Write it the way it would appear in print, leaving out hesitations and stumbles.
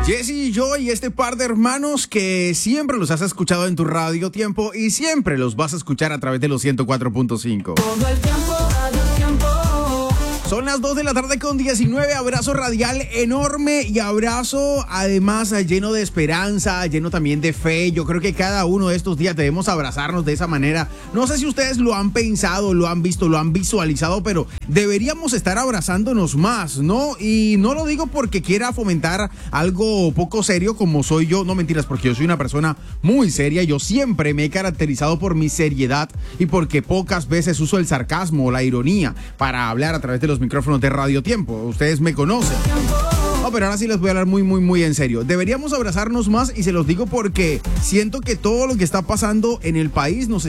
Jessy y yo y este par de hermanos que siempre los has escuchado en tu radio tiempo y siempre los vas a escuchar a través de los 104.5. Todo el tiempo, radio tiempo. Son las 2 de la tarde con 19, abrazo radial enorme y abrazo además lleno de esperanza, lleno también de fe. Yo creo que cada uno de estos días debemos abrazarnos de esa manera. No sé si ustedes lo han pensado, lo han visto, lo han visualizado, pero deberíamos estar abrazándonos más, ¿no? Y no lo digo porque quiera fomentar algo poco serio como soy yo, no mentiras, porque yo soy una persona muy seria. Yo siempre me he caracterizado por mi seriedad y porque pocas veces uso el sarcasmo o la ironía para hablar a través de los micrófonos de Radio Tiempo. Ustedes me conocen. No, pero ahora sí les voy a hablar muy en serio. Deberíamos abrazarnos más y se los digo porque siento que todo lo que está pasando en el país nos